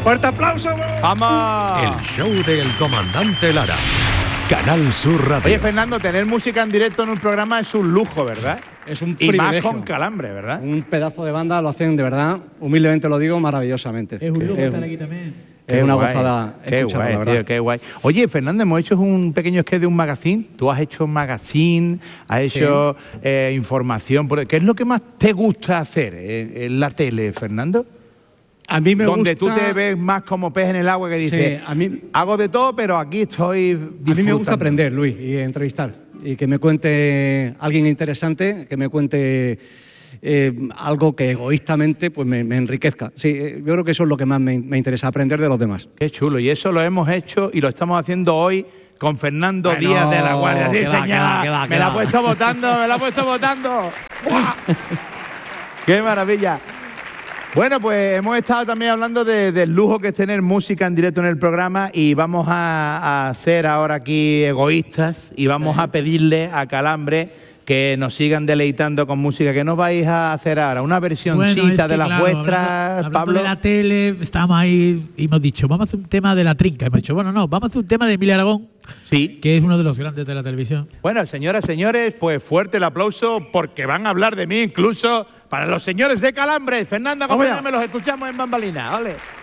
¡Fuerte aplauso! ¡Vamos! El show del comandante Lara. Canal Sur Radio. Oye, Fernando, tener música en directo en un programa es un lujo, ¿verdad? Es un Y privilegio. más con Calambre, ¿verdad? Un pedazo de banda lo hacen de verdad, humildemente lo digo, maravillosamente. Es un lujo estar aquí también. Es una gozada Qué escucharlo, guay, la verdad. tío, qué guay. Oye, Fernando, hemos hecho un pequeño sketch de un magazine. Tú has hecho magazine, has hecho información. ¿Qué es lo que más te gusta hacer en la tele, Fernando? A mí me Donde gusta, tú te ves más como pez en el agua que dices, Sí, a mí- hago de todo, pero aquí estoy A mí me disfrutando. gusta aprender, Luis, y entrevistar. Y que me cuente alguien interesante, que me cuente algo que egoístamente pues me enriquezca. Sí, yo creo que eso es lo que más me interesa, aprender de los demás. Qué chulo. Y eso lo hemos hecho y lo estamos haciendo hoy con Fernando Bueno, Díaz de la Guardia. Sí, que va, señora. que va, que Me la ha va. puesto votando, me la ha puesto votando. ¡Buah! ¡Qué maravilla! Bueno, pues hemos estado también hablando del lujo que es tener música en directo en el programa y vamos a ser ahora aquí egoístas y vamos a pedirle a Calambre que nos sigan deleitando con música. ¿Qué nos vais a hacer ahora? ¿Una versioncita Bueno, es que, de las claro, vuestras, hablando Pablo? de la tele, estábamos ahí y hemos dicho, vamos a hacer un tema de la trinca. Hemos dicho, bueno, no, vamos a hacer un tema de Emilia Aragón, Sí. que es uno de los grandes de la televisión. Bueno, señoras, señores, pues fuerte el aplauso porque van a hablar de mí incluso para los señores de Calambre. Fernando, acompáñame, los escuchamos en bambalina. Vale.